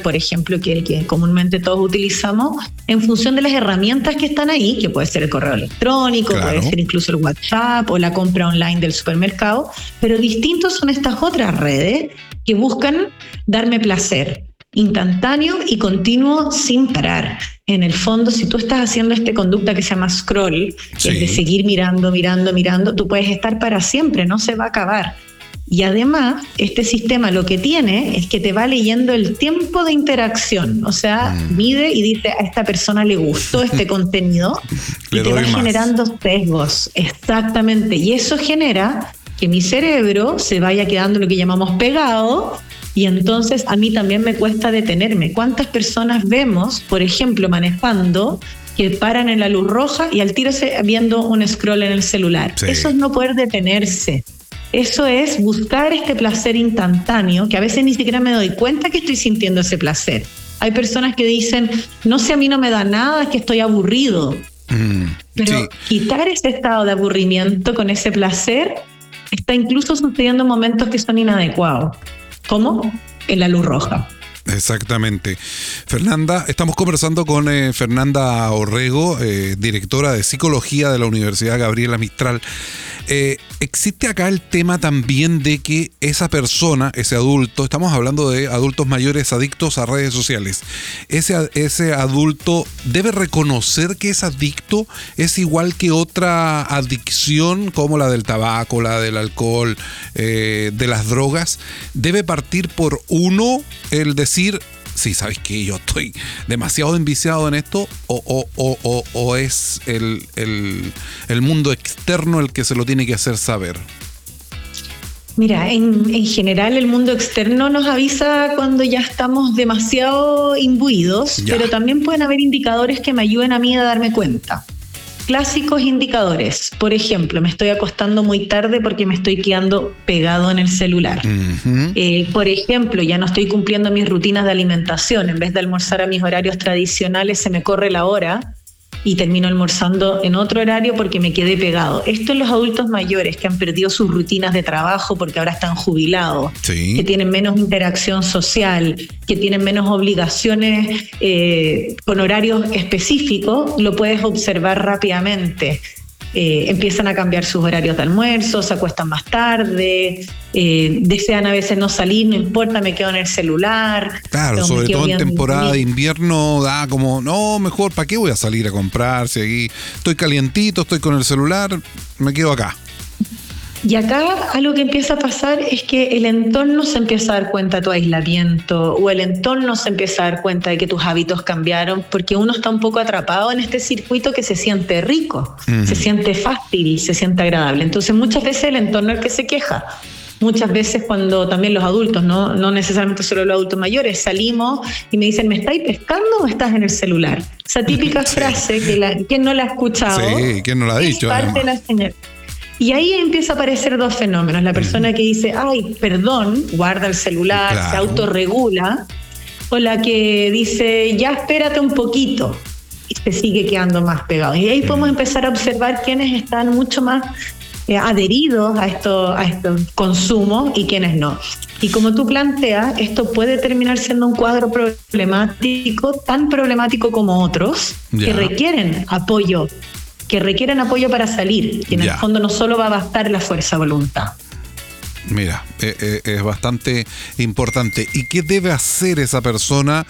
por ejemplo, que es el que comúnmente todos utilizamos, en función de las herramientas que están ahí, que puede ser el correo electrónico, Claro. puede ser incluso el WhatsApp o la compra online del supermercado, pero distintos son estas otras redes que buscan darme placer instantáneo y continuo sin parar. En el fondo, si tú estás haciendo esta conducta que se llama scroll, Sí. que es de seguir mirando, tú puedes estar para siempre, no se va a acabar. Y además, este sistema lo que tiene es que te va leyendo el tiempo de interacción. O sea, mide y dice, a esta persona le gustó este contenido y Le te va doy más. generando sesgos. Exactamente. Y eso genera que mi cerebro se vaya quedando lo que llamamos pegado, y entonces a mí también me cuesta detenerme. ¿Cuántas personas vemos, por ejemplo, manejando, que paran en la luz roja y al tiro viendo un scroll en el celular? Sí. Eso es no poder detenerse. Eso es buscar este placer instantáneo, que a veces ni siquiera me doy cuenta que estoy sintiendo ese placer. Hay personas que dicen, no sé, a mí no me da nada, es que estoy aburrido. Pero Sí. quitar ese estado de aburrimiento con ese placer está incluso sucediendo en momentos que son inadecuados. ¿Cómo? En la luz roja. Exactamente. Fernanda, estamos conversando con Fernanda Orrego, directora de Psicología de la Universidad Gabriela Mistral. Existe acá el tema también de que esa persona, ese adulto, estamos hablando de adultos mayores adictos a redes sociales, ese adulto debe reconocer que es adicto, es igual que otra adicción como la del tabaco, la del alcohol, de las drogas. Debe partir por uno el decir, sí, ¿sabes qué? Yo estoy demasiado enviciado en esto, o es el mundo externo el que se lo tiene que hacer saber. Mira, en general el mundo externo nos avisa cuando ya estamos demasiado imbuidos, Ya. pero también pueden haber indicadores que me ayuden a mí a darme cuenta. Clásicos indicadores. Por ejemplo, me estoy acostando muy tarde porque me estoy quedando pegado en el celular. Por ejemplo, ya no estoy cumpliendo mis rutinas de alimentación. En vez de almorzar a mis horarios tradicionales, se me corre la hora y termino almorzando en otro horario porque me quedé pegado. Esto en los adultos mayores que han perdido sus rutinas de trabajo porque ahora están jubilados, Sí. que tienen menos interacción social, que tienen menos obligaciones con horarios específicos, lo puedes observar rápidamente. Empiezan a cambiar sus horarios de almuerzo, se acuestan más tarde, desean a veces no salir, no importa, me quedo en el celular. Claro, sobre todo en temporada de invierno da como, no, mejor, ¿para qué voy a salir a comprar? Si aquí estoy calientito, estoy con el celular, me quedo acá. Y acá algo que empieza a pasar es que el entorno se empieza a dar cuenta de tu aislamiento, o el entorno se empieza a dar cuenta de que tus hábitos cambiaron, porque uno está un poco atrapado en este circuito que se siente rico, se siente fácil, se siente agradable. Entonces muchas veces el entorno es el que se queja. Muchas veces cuando también los adultos, no necesariamente solo los adultos mayores, salimos y me dicen, ¿me estáis pescando o estás en el celular? Esa típica frase que ¿quién no la ha escuchado? Sí, ¿quién no la ha dicho? Es parte de la señal. Y ahí empieza a aparecer dos fenómenos. La persona que dice, ay, perdón, guarda el celular, Claro. se autorregula, o la que dice, ya espérate un poquito, y se sigue quedando más pegado. Y ahí podemos empezar a observar quiénes están mucho más adheridos a estos consumos y quiénes no. Y como tú planteas, esto puede terminar siendo un cuadro problemático, tan problemático como otros, Ya. que requieren apoyo para salir. Y en Ya. el fondo no solo va a bastar la fuerza de voluntad. Mira, es bastante importante. ¿Y qué debe hacer esa persona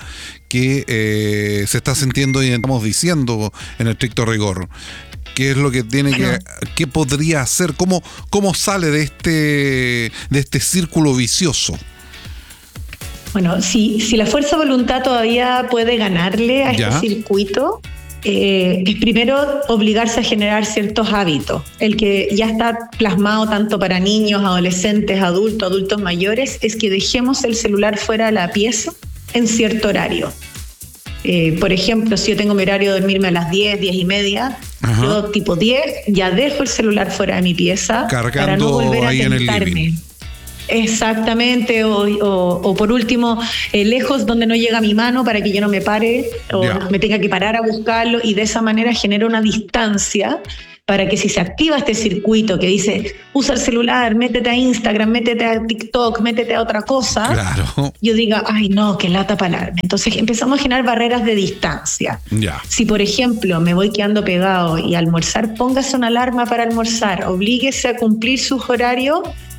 que se está sintiendo y estamos diciendo en estricto rigor? ¿Qué es lo que tiene qué podría hacer? ¿Cómo sale de este círculo vicioso? Bueno, si la fuerza de voluntad todavía puede ganarle a Ya. este circuito, es primero obligarse a generar ciertos hábitos. El que ya está plasmado tanto para niños, adolescentes, adultos mayores, es que dejemos el celular fuera de la pieza en cierto horario. Por ejemplo, si yo tengo mi horario de dormirme a las 10 y media, Ajá. yo tipo 10 ya dejo el celular fuera de mi pieza para Cargando no volver a ahí en el tentarme. living. Exactamente, o por último, lejos donde no llega mi mano para que yo no me pare o Ya. me tenga que parar a buscarlo, y de esa manera genera una distancia para que si se activa este circuito que dice usa el celular, métete a Instagram, métete a TikTok, métete a otra cosa, claro, yo diga, ay no, qué lata pararme. Entonces empezamos a generar barreras de distancia. ya. Si por ejemplo me voy quedando pegado y almorzar, póngase una alarma para almorzar, oblíguese a cumplir sus horarios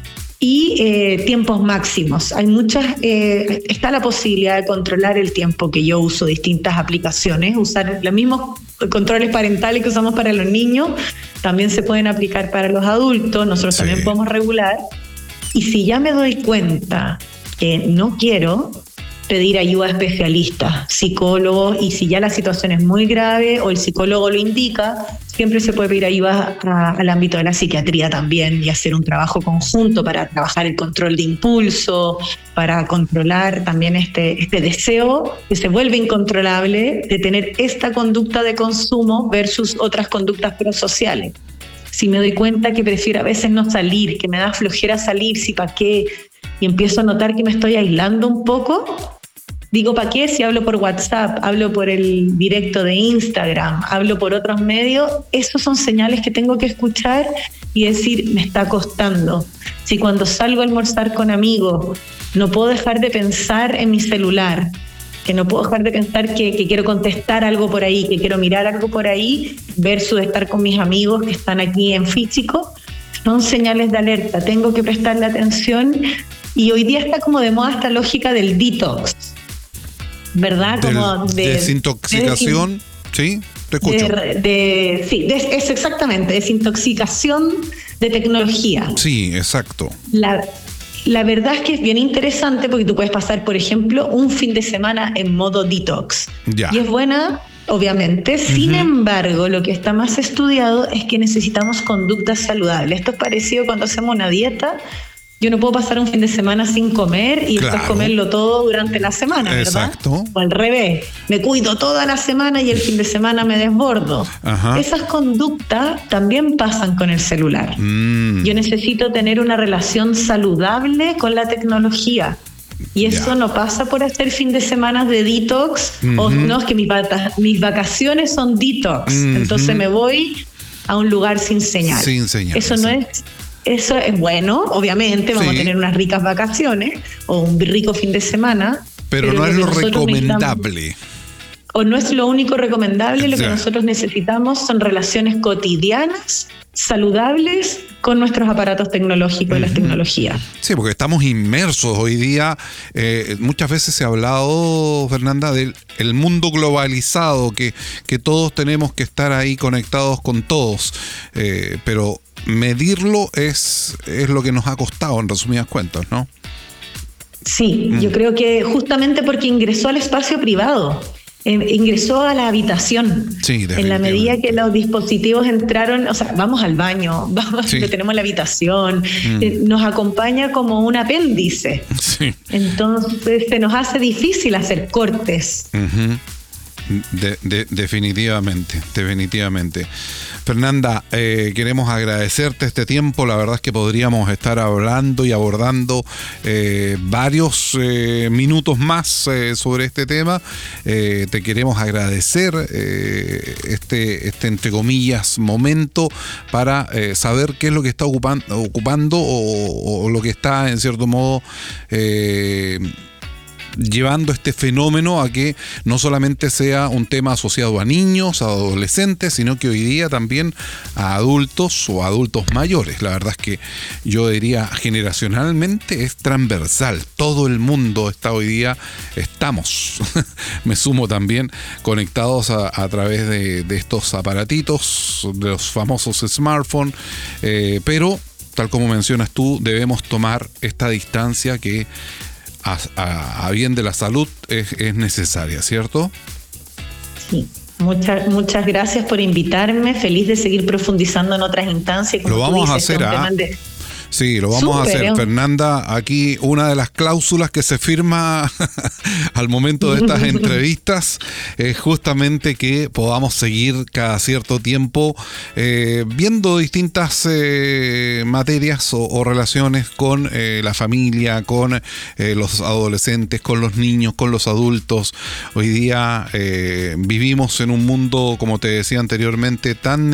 y tiempos máximos. Hay está la posibilidad de controlar el tiempo que yo uso distintas aplicaciones, usar los mismos controles parentales que usamos para los niños, también se pueden aplicar para los adultos, nosotros también podemos regular. Y si ya me doy cuenta que no quiero, pedir ayuda a especialistas, psicólogos, y si ya la situación es muy grave o el psicólogo lo indica, siempre se puede pedir ayuda al ámbito de la psiquiatría también y hacer un trabajo conjunto para trabajar el control de impulso, para controlar también este deseo que se vuelve incontrolable de tener esta conducta de consumo versus otras conductas prosociales. Si me doy cuenta que prefiero a veces no salir, que me da flojera salir, si para qué, y empiezo a notar que me estoy aislando un poco, digo, ¿para qué? Si hablo por WhatsApp, hablo por el directo de Instagram, hablo por otros medios, esos son señales que tengo que escuchar y decir, me está costando. Si cuando salgo a almorzar con amigos no puedo dejar de pensar en mi celular, que no puedo dejar de pensar que quiero contestar algo por ahí, que quiero mirar algo por ahí, versus estar con mis amigos que están aquí en físico, son señales de alerta, tengo que prestarle atención. Y hoy día está como de moda esta lógica del detox, ¿verdad? Como de desintoxicación, ¿sí? Te escucho. Es exactamente, desintoxicación de tecnología. Sí, exacto. La verdad es que es bien interesante porque tú puedes pasar, por ejemplo, un fin de semana en modo detox. Ya. Y es buena, obviamente. Sin embargo, lo que está más estudiado es que necesitamos conductas saludables. Esto es parecido cuando hacemos una dieta. Yo no puedo pasar un fin de semana sin comer y después comerlo todo durante la semana, ¿verdad? Exacto. O al revés, me cuido toda la semana y el fin de semana me desbordo. Ajá. Esas conductas también pasan con el celular. Yo necesito tener una relación saludable con la tecnología. Y eso no pasa por hacer fin de semana de detox, o no, es que mis vacaciones son detox, entonces me voy a un lugar sin señal. Sin señal. Eso es bueno, obviamente, vamos a tener unas ricas vacaciones o un rico fin de semana. Pero no es lo recomendable. O no es lo único recomendable, lo que nosotros necesitamos son relaciones cotidianas, saludables, con nuestros aparatos tecnológicos y las tecnologías. Sí, porque estamos inmersos hoy día. Muchas veces se ha hablado, Fernanda, del mundo globalizado, que todos tenemos que estar ahí conectados con todos. Pero medirlo es lo que nos ha costado, en resumidas cuentas, ¿no? Sí, yo creo que justamente porque ingresó al espacio privado. Ingresó a la habitación. Sí, en la medida que los dispositivos entraron, o sea, vamos al baño, lo tenemos en la habitación, nos acompaña como un apéndice. Sí. Entonces se nos hace difícil hacer cortes. Definitivamente. Fernanda, queremos agradecerte este tiempo. La verdad es que podríamos estar hablando y abordando varios minutos más sobre este tema. Te queremos agradecer este entre comillas momento para saber qué es lo que está ocupando o lo que está en cierto modo llevando este fenómeno a que no solamente sea un tema asociado a niños, a adolescentes, sino que hoy día también a adultos o adultos mayores. La verdad es que yo diría generacionalmente es transversal. Todo el mundo está hoy día, me sumo también, conectados a través de estos aparatitos, de los famosos smartphones, pero tal como mencionas tú, debemos tomar esta distancia que a bien de la salud es necesaria, ¿cierto? Sí, muchas gracias por invitarme, feliz de seguir profundizando en otras instancias. Lo vamos a hacer, Sí, lo vamos a hacer, Fernanda. Aquí una de las cláusulas que se firma al momento de estas entrevistas es justamente que podamos seguir cada cierto tiempo viendo distintas materias o relaciones con la familia, con los adolescentes, con los niños, con los adultos. Hoy día vivimos en un mundo, como te decía anteriormente, tan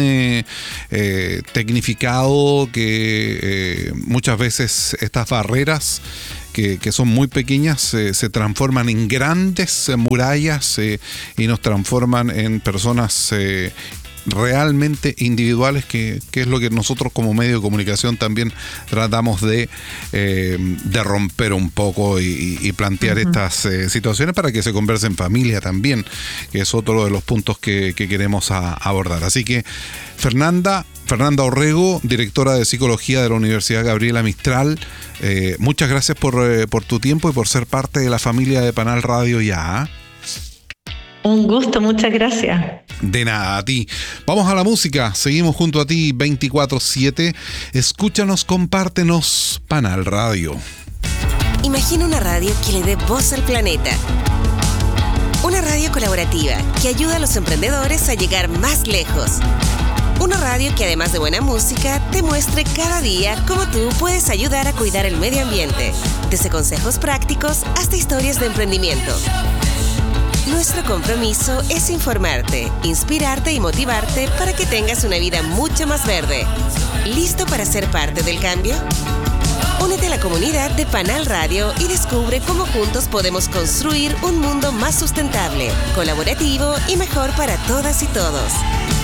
tecnificado que muchas veces estas barreras que son muy pequeñas se transforman en grandes murallas y nos transforman en personas realmente individuales, que es lo que nosotros como medio de comunicación también tratamos de romper un poco y plantear estas situaciones para que se converse en familia también, que es otro de los puntos que queremos abordar. Así que Fernanda Orrego, directora de Psicología de la Universidad Gabriela Mistral, muchas gracias por tu tiempo y por ser parte de la familia de Panal Radio Ya. Un gusto, muchas gracias. De nada, a ti. Vamos a la música, seguimos junto a ti 24/7. Escúchanos, compártenos, Panal Radio. Imagina una radio que le dé voz al planeta. Una radio colaborativa que ayuda a los emprendedores a llegar más lejos. Una radio que además de buena música, te muestre cada día cómo tú puedes ayudar a cuidar el medio ambiente. Desde consejos prácticos hasta historias de emprendimiento. Nuestro compromiso es informarte, inspirarte y motivarte para que tengas una vida mucho más verde. ¿Listo para ser parte del cambio? Únete a la comunidad de Panal Radio y descubre cómo juntos podemos construir un mundo más sustentable, colaborativo y mejor para todas y todos.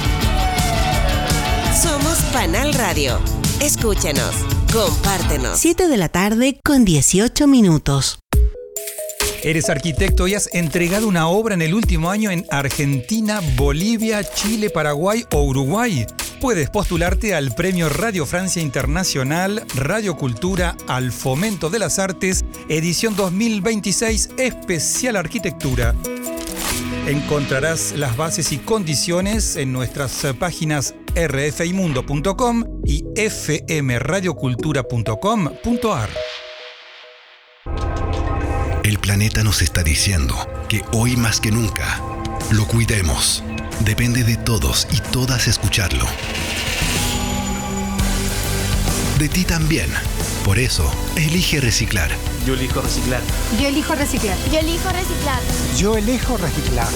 Somos Panal Radio. Escúchanos, compártenos. 7:18 p.m. Eres arquitecto y has entregado una obra en el último año en Argentina, Bolivia, Chile, Paraguay o Uruguay. Puedes postularte al Premio Radio Francia Internacional, Radio Cultura al Fomento de las Artes, edición 2026, especial Arquitectura. Encontrarás las bases y condiciones en nuestras páginas rfimundo.com y fmradiocultura.com.ar. El planeta nos está diciendo que hoy más que nunca lo cuidemos. Depende de todos y todas escucharlo. De ti también. Por eso, elige reciclar. Yo elijo reciclar. Yo elijo reciclar. Yo elijo reciclar. Yo elijo reciclar.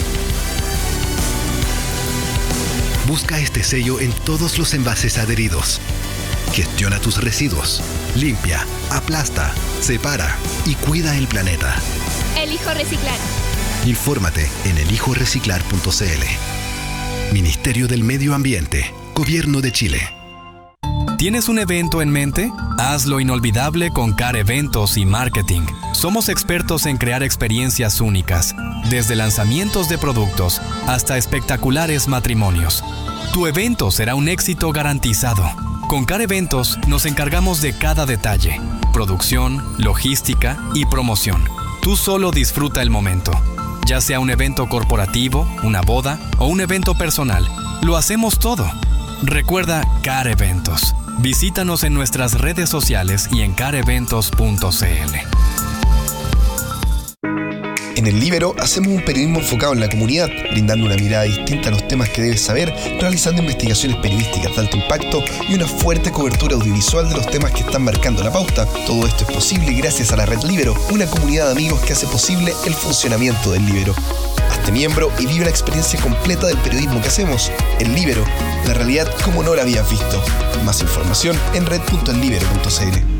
Busca este sello en todos los envases adheridos. Gestiona tus residuos. Limpia, aplasta, separa y cuida el planeta. Elijo reciclar. Infórmate en elijoreciclar.cl. Ministerio del Medio Ambiente, Gobierno de Chile. ¿Tienes un evento en mente? Hazlo inolvidable con CAR Eventos y Marketing. Somos expertos en crear experiencias únicas, desde lanzamientos de productos hasta espectaculares matrimonios. Tu evento será un éxito garantizado. Con CAR Eventos nos encargamos de cada detalle: producción, logística y promoción. Tú solo disfruta el momento. Ya sea un evento corporativo, una boda o un evento personal, lo hacemos todo. Recuerda CAR Eventos. Visítanos en nuestras redes sociales y en careventos.cl. En El Líbero hacemos un periodismo enfocado en la comunidad, brindando una mirada distinta a los temas que debes saber, realizando investigaciones periodísticas de alto impacto y una fuerte cobertura audiovisual de los temas que están marcando la pauta. Todo esto es posible gracias a la Red Líbero, una comunidad de amigos que hace posible el funcionamiento del Líbero. Hazte miembro y vive la experiencia completa del periodismo que hacemos. El Líbero, la realidad como no la habías visto. Más información en red.ellibero.cl.